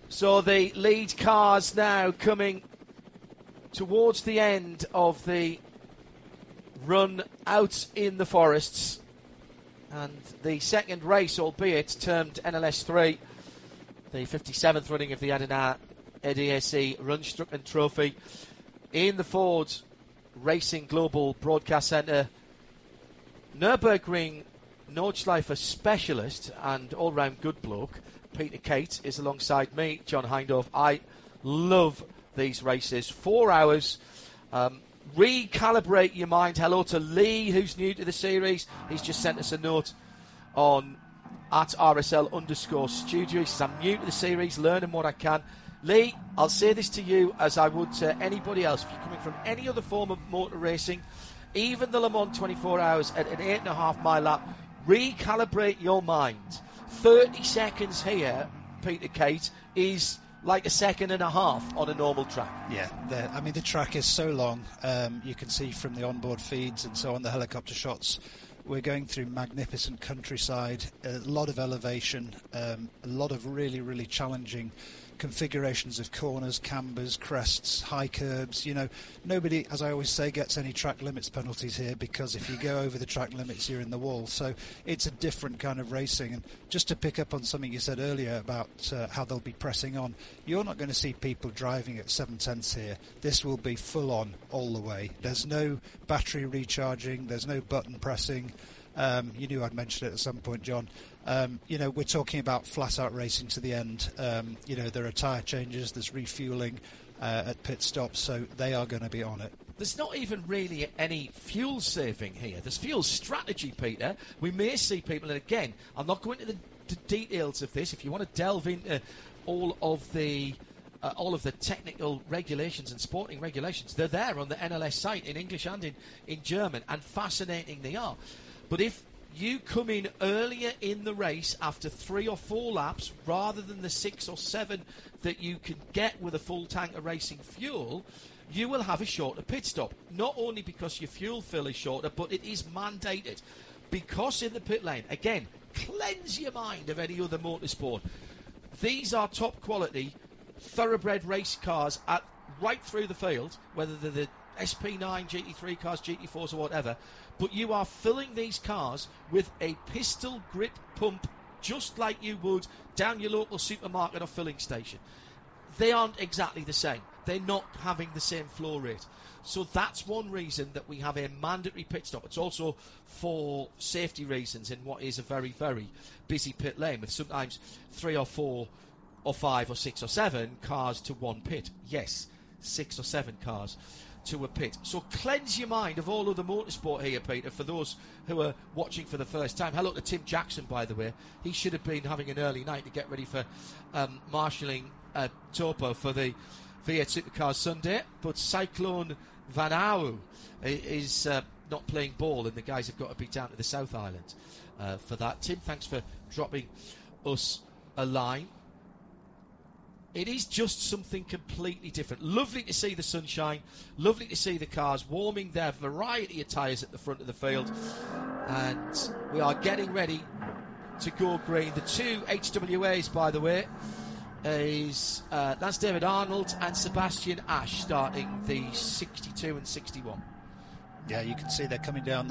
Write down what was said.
So the lead cars now coming towards the end of the run out in the forests. And the second race, albeit termed NLS3, the 57th running of the Adana EDSE Rundstrecken Trophy in the Ford Racing Global Broadcast Centre. Nürburgring Nordschleife specialist and all-round good bloke Peter Kate is alongside me, John Hindhaugh. I love these races. 4 hours. Recalibrate your mind. Hello to Lee, who's new to the series. He's just sent us a note on at RSL_studio. He says, I'm new to the series, learning what I can. Lee, I'll say this to you as I would to anybody else. If you're coming from any other form of motor racing, even the Le Mans 24 hours at an 8.5 mile lap, recalibrate your mind. 30 seconds here, Peter Kate, is like a second and a half on a normal track. Yeah, the track is so long. You can see from the onboard feeds and so on, the helicopter shots. We're going through magnificent countryside, a lot of elevation, a lot of really, really challenging configurations of corners, cambers, crests, high curbs. You know, nobody, as I always say, gets any track limits penalties here, because if you go over the track limits, you're in the wall. So it's a different kind of racing. And just to pick up on something you said earlier about how they'll be pressing on, you're not going to see people driving at 7/10 here. This will be full on all the way. There's no battery recharging, there's no button pressing. You knew I'd mention it at some point, John. We're talking about flat-out racing to the end. There are tyre changes, there's refuelling at pit stops, so they are going to be on it. There's not even really any fuel saving here. There's fuel strategy, Peter. We may see people, and again, I'm not going into the details of this. If you want to delve into all of the technical regulations and sporting regulations, they're there on the NLS site in English and in German, and fascinating they are. But if you come in earlier in the race after 3 or 4 laps rather than the 6 or 7 that you can get with a full tank of racing fuel, you will have a shorter pit stop. Not only because your fuel fill is shorter, but it is mandated. Because in the pit lane, again, cleanse your mind of any other motorsport. These are top quality, thoroughbred race cars right through the field, whether they're the SP9, GT3 cars, GT4s or whatever, but you are filling these cars with a pistol grip pump just like you would down your local supermarket or filling station. They aren't exactly the same. They're not having the same flow rate. So that's one reason that we have a mandatory pit stop. It's also for safety reasons in what is a very, very busy pit lane with sometimes 3 or 4 or 5 or 6 or 7 cars to one pit. Yes, 6 or 7 cars to a pit. So cleanse your mind of all other motorsport here, Peter, for those who are watching for the first time. Hello to Tim Jackson, by the way. He should have been having an early night to get ready for marshalling Topo for the V8 Supercars Sunday, but Cyclone Van Au is not playing ball, and the guys have got to be down to the South Island for that. Tim, thanks for dropping us a line. It is just something completely different. Lovely to see the sunshine, lovely to see the cars warming their variety of tyres at the front of the field, and we are getting ready to go green. The 2 HWAs, by the way, is Lance David Arnold and Sebastian Ash starting the 62 and 61. Yeah, you can see they're coming down